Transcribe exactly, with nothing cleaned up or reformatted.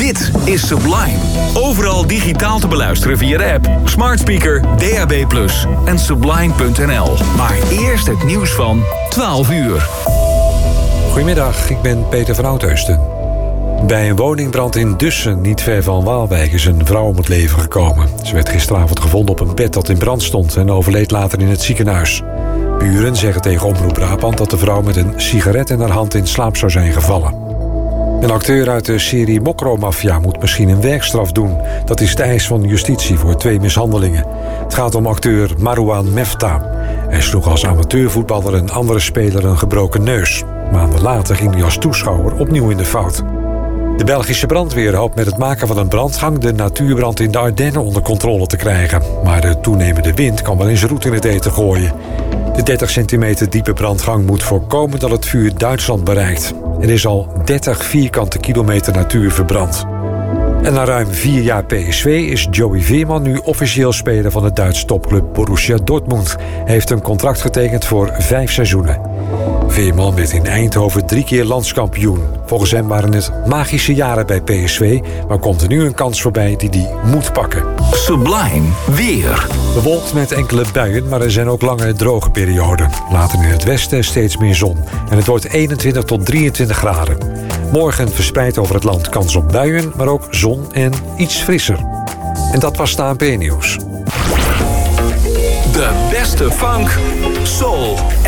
Dit is Sublime. Overal digitaal te beluisteren via de app, smart speaker, D A B plus en sublime punt n l. Maar eerst het nieuws van twaalf uur. Goedemiddag, ik ben Peter van Oudheusden. Bij een woningbrand in Dussen, niet ver van Waalwijk, is een vrouw om het leven gekomen. Ze werd gisteravond gevonden op een bed dat in brand stond en overleed later in het ziekenhuis. Buren zeggen tegen Omroep Brabant dat de vrouw met een sigaret in haar hand in slaap zou zijn gevallen. Een acteur uit de serie Mokro-mafia moet misschien een werkstraf doen. Dat is de eis van justitie voor twee mishandelingen. Het gaat om acteur Marouane Mefta. Hij sloeg als amateurvoetballer een andere speler een gebroken neus. Maanden later ging hij als toeschouwer opnieuw in de fout. De Belgische brandweer hoopt met het maken van een brandgang de natuurbrand in de Ardennen onder controle te krijgen. Maar de toenemende wind kan wel eens roet in het eten gooien. De dertig centimeter diepe brandgang moet voorkomen dat het vuur Duitsland bereikt. Er is al dertig vierkante kilometer natuur verbrand. En na ruim vier jaar P S V is Joey Veerman nu officieel speler van de Duitse topclub Borussia Dortmund. Hij heeft een contract getekend voor vijf seizoenen. Veerman werd in Eindhoven drie keer landskampioen. Volgens hem waren het magische jaren bij P S V, maar komt er nu een kans voorbij die hij moet pakken. Sublime weer. Bewolkt met enkele buien, maar er zijn ook lange droge perioden. Later in het westen steeds meer zon. En het wordt eenentwintig tot drieëntwintig graden. Morgen verspreid over het land kans op buien, maar ook zon en iets frisser. En dat was het A N P Nieuws. De beste funk, soul